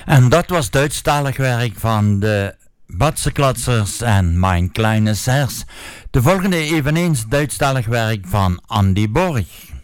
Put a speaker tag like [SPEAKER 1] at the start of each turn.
[SPEAKER 1] En dat was Duitsstalig werk van de Batseklatsers en Mijn Kleine Sers. De volgende eveneens Duitsstalig werk van Andy Borg.